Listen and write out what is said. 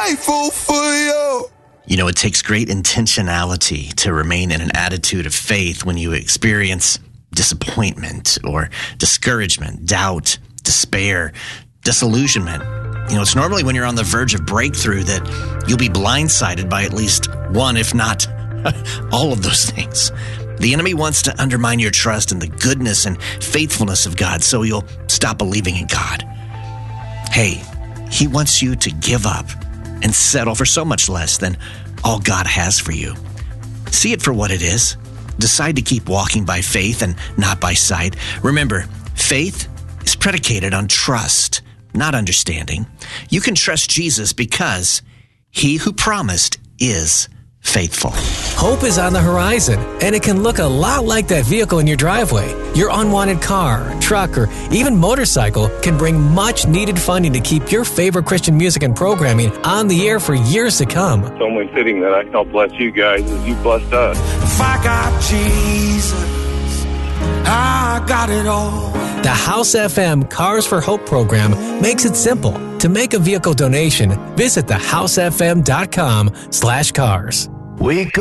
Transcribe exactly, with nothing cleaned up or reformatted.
grateful for you. You know, it takes great intentionality to remain in an attitude of faith when you experience disappointment or discouragement, doubt, despair, disillusionment. You know, it's normally when you're on the verge of breakthrough that you'll be blindsided by at least one, if not all of those things. The enemy wants to undermine your trust in the goodness and faithfulness of God, so you'll stop believing in God. Hey, he wants you to give up and settle for so much less than all God has for you. See it for what it is. Decide to keep walking by faith and not by sight. Remember, faith is predicated on trust, not understanding. You can trust Jesus because he who promised is faithful. Hope is on the horizon, and it can look a lot like that vehicle in your driveway. Your unwanted car, truck, or even motorcycle can bring much needed funding to keep your favorite Christian music and programming on the air for years to come. It's only fitting that I help bless you guys as you blessed us. If I got Jesus, I got it all. The House F M Cars for Hope program makes it simple. To make a vehicle donation, visit the house f m dot com slash cars. We